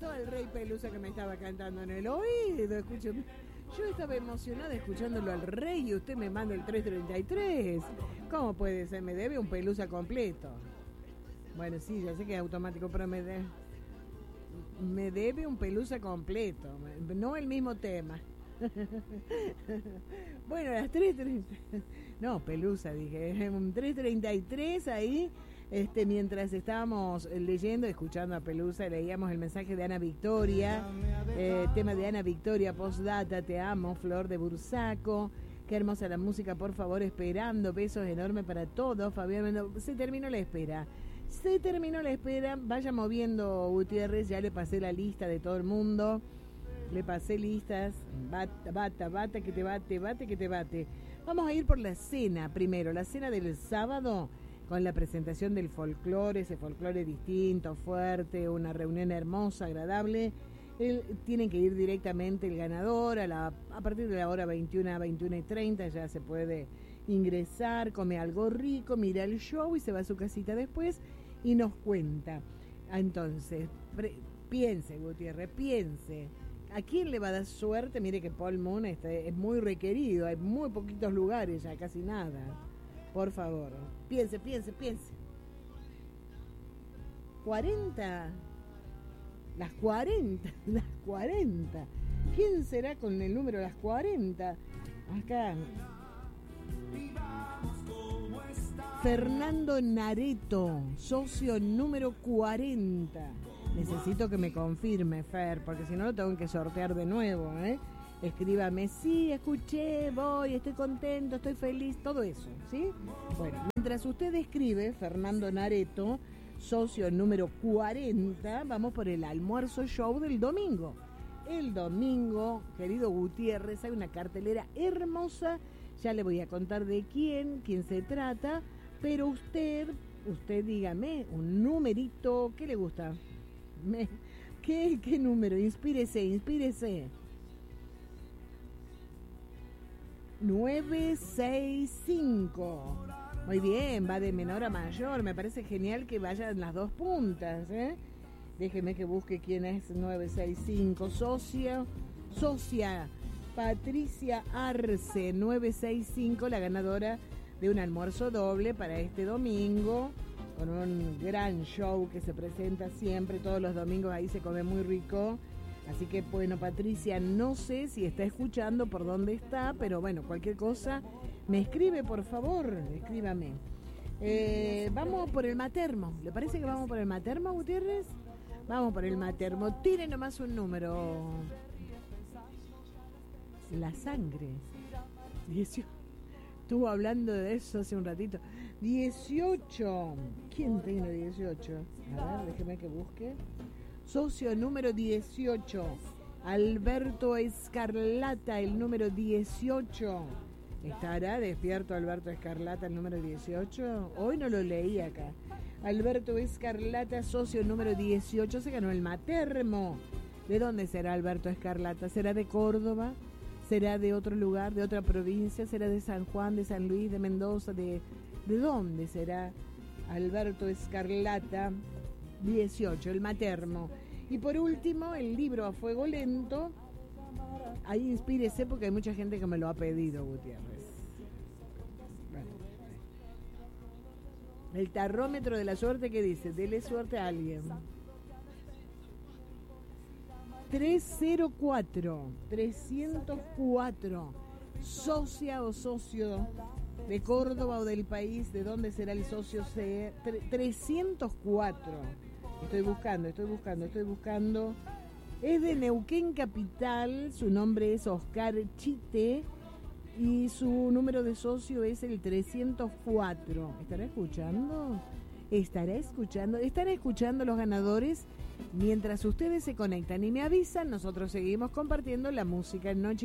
estaba el Rey Pelusa que me estaba cantando en el oído. Escúcheme. Yo estaba emocionada escuchándolo al Rey y usted me manda el 333. ¿Cómo puede ser? Me debe un Pelusa completo. Bueno, sí, ya sé que es automático, pero me debe un Pelusa completo. No el mismo tema. Bueno, a las 3:30. No, Pelusa, dije. Un 3:33 ahí. Mientras estábamos leyendo, escuchando a Pelusa, leíamos el mensaje de Ana Victoria, tema de Ana Victoria, postdata, te amo, Flor de Bursaco, qué hermosa la música, por favor, esperando, besos enormes para todos, Fabián, se terminó la espera, vaya moviendo Gutiérrez, ya le pasé la lista de todo el mundo, le pasé listas, bata, que te bate, vamos a ir por la cena primero, la cena del sábado, con la presentación del folclore, ese folclore distinto, fuerte, una reunión hermosa, agradable. Tienen que ir directamente el ganador a partir de la hora 21 a 21:30, ya se puede ingresar, come algo rico, mira el show y se va a su casita después y nos cuenta. Entonces, piense, Gutiérrez, piense. ¿A quién le va a dar suerte? Mire que Paul Moon es muy requerido, hay muy poquitos lugares, ya casi nada. Por favor, piense. 40. Las 40. ¿Quién será con el número de las 40? Acá. Fernando Nareto, socio número 40. Necesito que me confirme, Fer, porque si no lo tengo que sortear de nuevo, ¿eh? Escríbame, sí, escuché, voy, estoy contento, estoy feliz, todo eso, ¿sí? Bueno, mientras usted escribe, Fernando Nareto, socio número 40, vamos por el almuerzo show del domingo. El domingo, querido Gutiérrez, hay una cartelera hermosa, ya le voy a contar de quién se trata, pero usted dígame un numerito, ¿qué le gusta? ¿Qué número? Inspírese. 965. Muy bien, va de menor a mayor. Me parece genial que vayan las dos puntas, ¿eh? Déjeme que busque quién es 965. Socia Patricia Arce, 965, la ganadora de un almuerzo doble para este domingo, con un gran show que se presenta siempre, todos los domingos ahí se come muy rico. Así que, bueno, Patricia, no sé si está escuchando, por dónde está, pero bueno, cualquier cosa, me escribe, por favor, escríbame. Vamos por el Matermo. ¿Le parece que vamos por el Matermo, Gutiérrez? Vamos por el Matermo. Tire nomás un número. La sangre. 18. Estuvo hablando de eso hace un ratito. 18. ¿Quién tiene 18? A ver, déjeme que busque. Socio número 18, Alberto Escarlata, el número 18. ¿Estará despierto Alberto Escarlata, el número 18? Hoy no lo leí acá. Alberto Escarlata, socio número 18, se ganó el Matermo. ¿De dónde será Alberto Escarlata? ¿Será de Córdoba? ¿Será de otro lugar, de otra provincia? ¿Será de San Juan, de San Luis, de Mendoza? ¿De dónde será Alberto Escarlata? 18, el Matermo. Y por último, el libro A Fuego Lento. Ahí inspírese porque hay mucha gente que me lo ha pedido, Gutiérrez. Bueno. El tarrómetro de la suerte, ¿qué dice? Dele suerte a alguien. 304. Socia o socio de Córdoba o del país, ¿de dónde será el socio? 304. Estoy buscando. Es de Neuquén Capital, su nombre es Oscar Chite y su número de socio es el 304. ¿Estará escuchando los ganadores? Mientras ustedes se conectan y me avisan, nosotros seguimos compartiendo la música en Noche